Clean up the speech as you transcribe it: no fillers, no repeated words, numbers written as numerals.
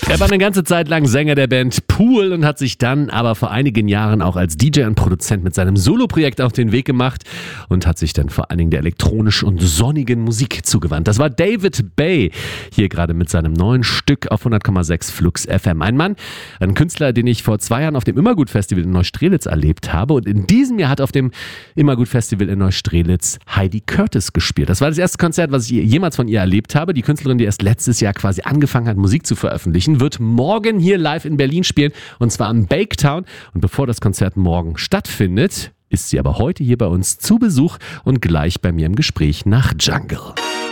Er war eine ganze Zeit lang Sänger der Band Pool und hat sich dann aber vor einigen Jahren auch als DJ und Produzent mit seinem Soloprojekt auf den Weg gemacht und hat sich dann vor allen Dingen der elektronischen und sonnigen Musik zugewandt. Das war David Bay, hier gerade mit seinem neuen Stück auf 100,6 Flux FM. Ein Mann, ein Künstler, den ich vor 2 Jahren auf dem Immergut-Festival in Neustrelitz erlebt habe, und in diesem Jahr hat auf dem Immergut-Festival in Neustrelitz Heidi Curtis gespielt. Das war das erste Konzert, was ich jemals von ihr erlebt habe. Die Künstlerin, die erst letztes Jahr quasi angefangen hat, Musik zu veröffentlichen, wird morgen hier live in Berlin spielen, und zwar am Baketown. Und bevor das Konzert morgen stattfindet, ist sie aber heute hier bei uns zu Besuch und gleich bei mir im Gespräch nach Jungle.